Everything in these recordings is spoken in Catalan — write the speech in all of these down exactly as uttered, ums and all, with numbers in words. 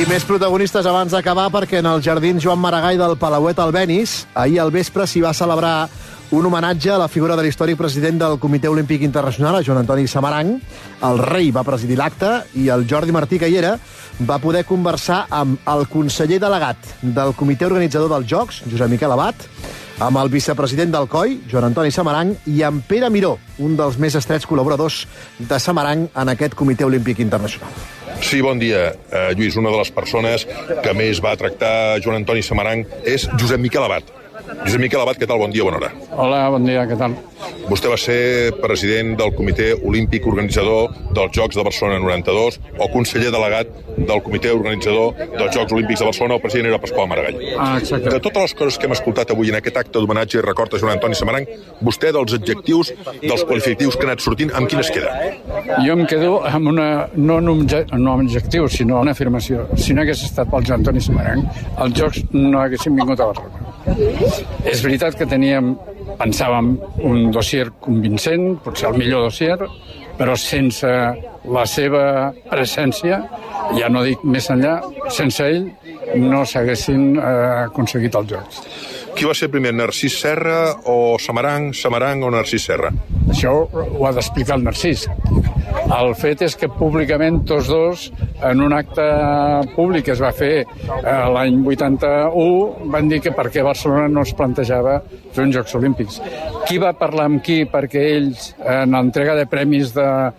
més protagonistes abans d'acabar, perquè en el jardins Joan Maragall del Palauet Albéniz ahir al vespre s'hi va celebrar un homenatge a la figura de l'històric president del Comitè Olímpic Internacional, a Joan Antoni Samaranch. El rei va presidir l'acte i el Jordi Martí, que hi era, va poder conversar amb el conseller delegat del comitè organitzador dels Jocs, Josep Miquel Abat, amb el vicepresident del C O I, Joan Antoni Samaranch, i amb Pere Miró, un dels més estrets col·laboradors de Samaranch en aquest Comitè Olímpic Internacional. Sí, bon dia, eh, Lluís. Una de les persones que més va tractar Joan Antoni Samaranch és Josep Miquel Abat. Josep Miquel Abat, què tal? Bon dia, bona hora. Hola, bon dia, què tal? Vostè va ser president del Comitè Olímpic Organitzador dels Jocs de Barcelona noranta-dos o conseller delegat del Comitè Organitzador dels Jocs Olímpics de Barcelona. El president era Pasqual Maragall. Ah, exacte. De totes les coses que hem escoltat avui en aquest acte d'homenatge i record a Joan Antoni Samaranch, vostè, dels adjectius, dels qualificatius que ha anat sortint, amb quin es queda? Jo em quedo amb una, no en un, no un objectiu, sinó una afirmació. Si no hagués estat pel Joan Antoni Samaranch, els Jocs no haguessin vingut a Barcelona. És veritat que teníem, pensàvem, un dossier convincent, potser el millor dossier, però sense la seva presència, ja no dic més enllà, sense ell no s'haguessin eh, aconseguit els Jocs. Qui va ser primer, Narcís Serra o Samaranch, Samaranch o Narcís Serra? Això ho ha d'explicar el Narcís. El fet és que públicament tots dos, en un acte públic que es va fer eh, l'any vuitanta-u, van dir que per què Barcelona no es plantejava fer uns Jocs Olímpics. Qui va parlar amb qui perquè ells, en l'entrega de premis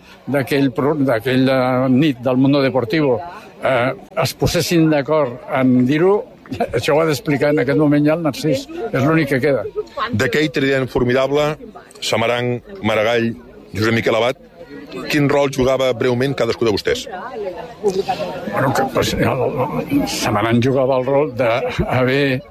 d'aquella nit del Mundo Deportivo, eh, es posessin d'acord en dir-ho? Això ho ha d'explicar en aquest moment ja el Narcís. És l'únic que queda. D'aquell trident formidable, Samaranch, Maragall, Josep Miquel Abat, quin rol jugava breument cadascú de vostès? Bueno, que, pues, el, Samaranch jugava el rol d'haver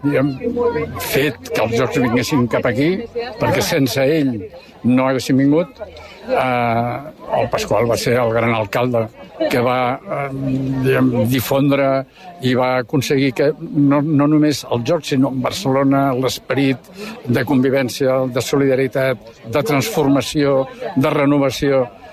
fet que els Jocs vinguessin cap aquí, perquè sense ell no haguessin vingut. Eh, el Pasqual va ser el gran alcalde que va eh, diguem, difondre i va aconseguir que no, no només els Jocs, sinó Barcelona, l'esperit de convivència, de solidaritat, de transformació, de renovació,